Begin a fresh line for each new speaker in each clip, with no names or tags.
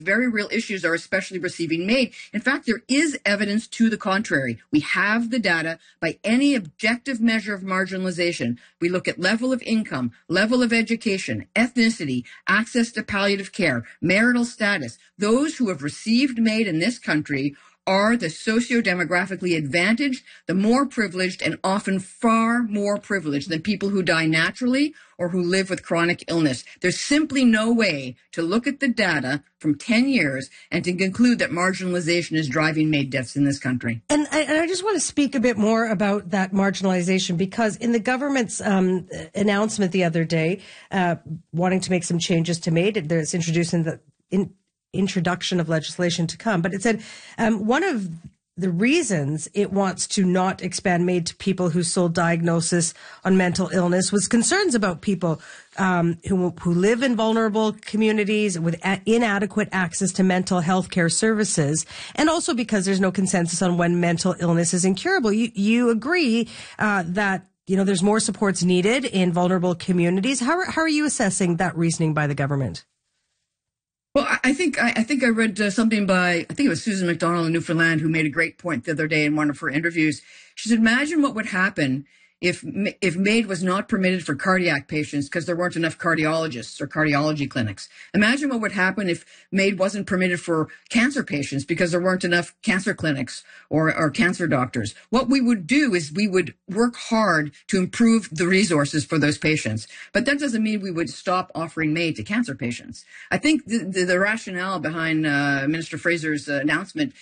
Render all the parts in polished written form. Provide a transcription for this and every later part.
very real issues are especially receiving MAID. In fact, there is evidence to the contrary. We have the data by any objective measure of marginalization. We look at level of income, level of education, ethnicity, access to palliative care, marital status. Those who have received MAID in this country are the socio-demographically advantaged, the more privileged, and often far more privileged than people who die naturally or who live with chronic illness. There's simply no way to look at the data from 10 years and to conclude that marginalization is driving MAID deaths in this country.
And I just want to speak a bit more about that marginalization, because in the government's announcement the other day, wanting to make some changes to MAID, there's introduction of legislation to come. But it said one of the reasons it wants to not expand MAID to people whose sole diagnosis on mental illness was concerns about people who live in vulnerable communities with inadequate access to mental health care services, and also because there's no consensus on when mental illness is incurable. You agree that there's more supports needed in vulnerable communities. How are you assessing that reasoning by the government?
Well, I think I read something by, I think it was Susan McDonald in Newfoundland, who made a great point the other day in one of her interviews. She said, imagine what would happen if MAID was not permitted for cardiac patients because there weren't enough cardiologists or cardiology clinics. Imagine what would happen if MAID wasn't permitted for cancer patients because there weren't enough cancer clinics or cancer doctors. What we would do is we would work hard to improve the resources for those patients. But that doesn't mean we would stop offering MAID to cancer patients. I think the rationale behind Minister Fraser's announcement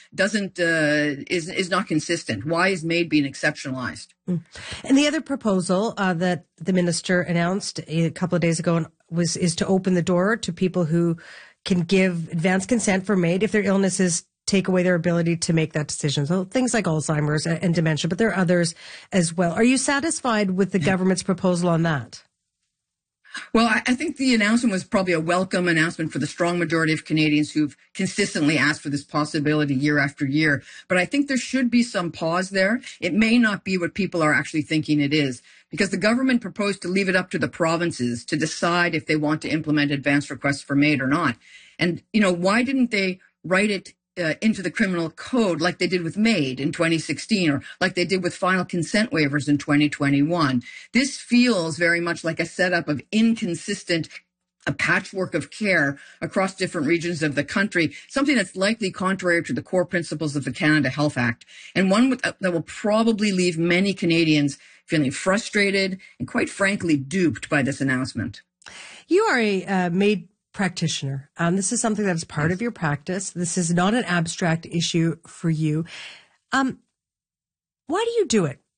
is not consistent. Why is MAID being exceptionalized?
And the other proposal that the minister announced a couple of days ago is to open the door to people who can give advance consent for MAID if their illnesses take away their ability to make that decision. So things like Alzheimer's and dementia, but there are others as well. Are you satisfied with the government's proposal on that?
Well, I think the announcement was probably a welcome announcement for the strong majority of Canadians who've consistently asked for this possibility year after year. But I think there should be some pause there. It may not be what people are actually thinking it is, because the government proposed to leave it up to the provinces to decide if they want to implement advance requests for MAID or not. And, why didn't they write it into the criminal code like they did with MAID in 2016 or like they did with final consent waivers in 2021. This feels very much like a setup of inconsistent, a patchwork of care across different regions of the country, something that's likely contrary to the core principles of the Canada Health Act, and one that will probably leave many Canadians feeling frustrated and, quite frankly, duped by this announcement.
You are a MAID practitioner. This is something that is part of your practice. This is not an abstract issue for you. Why do you do it?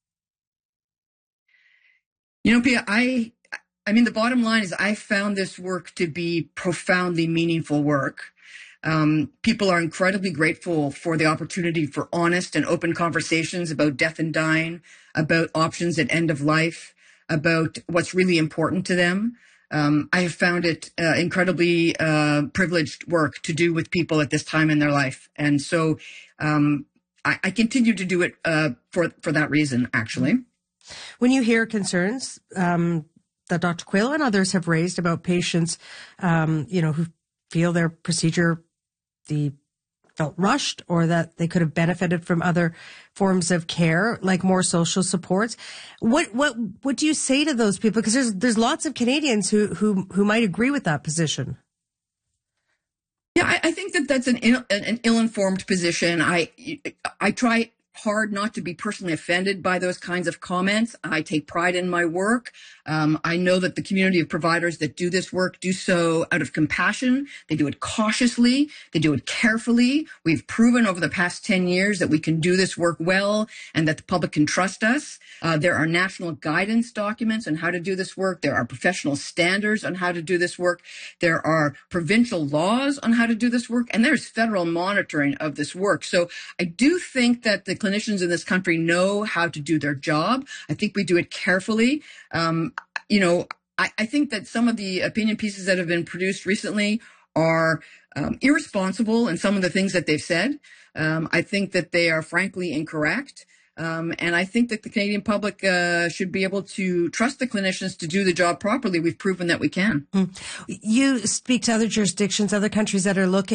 Pia, I mean, the bottom line is I found this work to be profoundly meaningful work. People are incredibly grateful for the opportunity for honest and open conversations about death and dying, about options at end of life, about what's really important to them. I have found it incredibly privileged work to do with people at this time in their life. And so I continue to do it for that reason, actually.
When you hear concerns that Dr. Coelho and others have raised about patients, who feel their procedure felt rushed or that they could have benefited from other forms of care, like more social supports. What do you say to those people? Because there's lots of Canadians who might agree with that position.
Yeah, I think that's an ill-informed position. I try hard not to be personally offended by those kinds of comments. I take pride in my work. I know that the community of providers that do this work do so out of compassion. They do it cautiously. They do it carefully. We've proven over the past 10 years that we can do this work well and that the public can trust us. There are national guidance documents on how to do this work. There are professional standards on how to do this work. There are provincial laws on how to do this work. And there's federal monitoring of this work. So I do think that the clinicians in this country know how to do their job. I think we do it carefully. I think that some of the opinion pieces that have been produced recently are irresponsible in some of the things that they've said. I think that they are frankly incorrect. And I think that the Canadian public should be able to trust the clinicians to do the job properly. We've proven that we can.
You speak to other jurisdictions, other countries that are looking